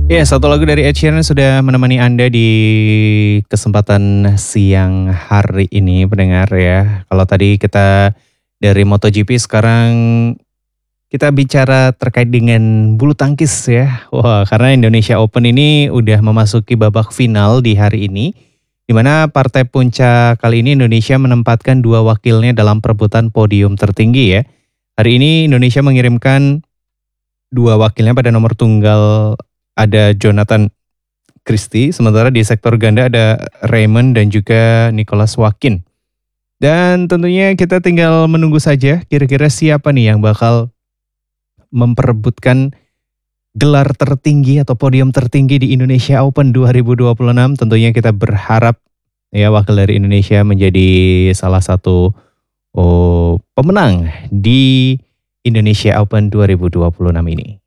Ya, satu lagu dari Ed Sheeran sudah menemani Anda di kesempatan siang hari ini pendengar ya. Kalau tadi kita dari MotoGP, sekarang kita bicara terkait dengan bulu tangkis ya. Wah, karena Indonesia Open ini udah memasuki babak final di hari ini, di mana partai puncak kali ini Indonesia menempatkan dua wakilnya dalam perebutan podium tertinggi ya. Hari ini Indonesia mengirimkan dua wakilnya pada nomor tunggal, ada Jonathan Christie, sementara di sektor ganda ada Raymond dan juga Nicholas Wakin. Dan tentunya kita tinggal menunggu saja kira-kira siapa nih yang bakal memperebutkan gelar tertinggi atau podium tertinggi di Indonesia Open 2026. Tentunya kita berharap ya wakil dari Indonesia menjadi salah satu pemenang di Indonesia Open 2026 ini.